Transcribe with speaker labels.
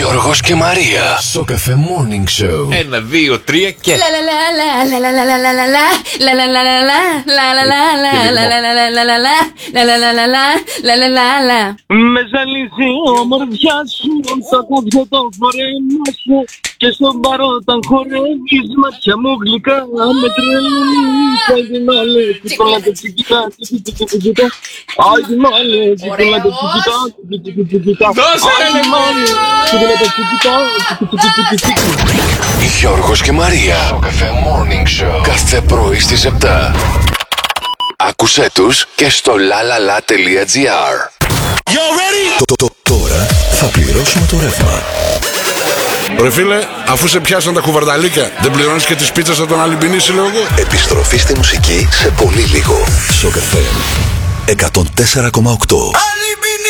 Speaker 1: Γιώργος και Μαρία. Σοκαφέ Morning Show.
Speaker 2: 1, 2, 3 και...
Speaker 3: Με ζαλίζει ομορφιά σου, το κόβιο το φορέμα σου και στον παρόταν χορεύεις, μάτια μου γλυκά με τρελαίνεις. Άιντε μάλε, τσικόλα το τσικιτά, τσικιτά. Άιντε μάλε, τσικόλα το τσικιτά, τσικιτά. Άιντε μάλε, τσικόλα το τσικιτά, τσικιτά.
Speaker 1: Γιώργος και Μαρία. Σοκαφέ Morning Show. Κάθε πρωί στις 7. Άκουσέ τους και στο lalala.gr. Τώρα θα πληρώσουμε το ρεύμα.
Speaker 4: Ρε φίλε, αφού σε πιάσαν τα κουβαρνταλίκια, δεν πληρώνεις και τις πίτσες από τον Αλυμπινή Σύλλογο?
Speaker 1: Επιστροφή στη μουσική σε πολύ λίγο. Σοκαφέ 104,8.